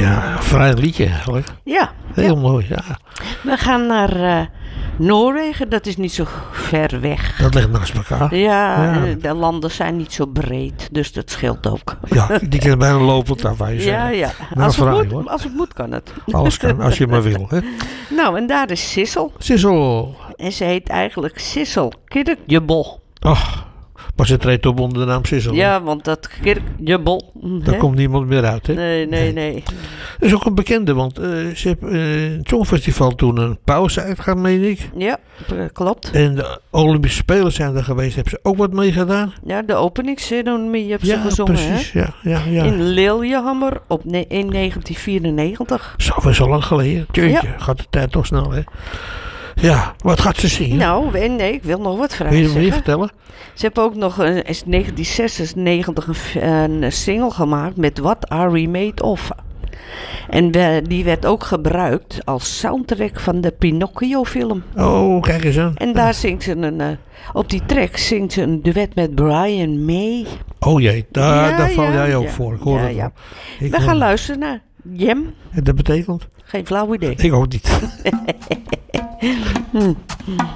Ja, een vrij liedje eigenlijk. Ja. Heel mooi, ja. We gaan naar Noorwegen. Dat is niet zo ver weg. Dat ligt naast elkaar. Ja, Ja. de landen zijn niet zo breed. Dus dat scheelt ook. Ja, die kunnen bijna lopend afwijzen. Ja. Nou, vrij, hoor. Als het moet, kan het. Alles kan, als je maar wil. Hè. Nou, en daar is Sissel. Sissel. En ze heet eigenlijk Sissel Kirkjebol. Ach, maar ze treedt op onder de naam Sissel. Ja, want dat Kirkjebol. Daar komt niemand meer uit, hè? Nee. Dat is ook een bekende, want ze heeft het Songfestival toen een pauze uitgaan, meen ik. Ja, klopt. En de Olympische Spelen zijn er geweest. Hebben ze ook wat mee gedaan? Ja, de openingsceremonie hebben ze gezongen, precies. hè? Ja. In Lillehammer in 1994. Zo is al lang geleden. Tjeutje, gaat de tijd toch snel, hè? Ja, wat gaat ze zingen? Nou, nee, ik wil nog wat Wil vragen je zeggen. meer vertellen? Ze hebben ook nog in 1996 een single gemaakt met What Are We Made Of. En die werd ook gebruikt als soundtrack van de Pinocchio-film. Oh, kijk eens aan. En daar zingt ze op die track zingt ze een duet met Brian May. Oh jee, daar val ja, jij ook ja. voor. Ik hoor Ja, het ja. wel. We gaan luisteren naar Jem. En dat betekent? Geen flauw idee. Ik ook niet.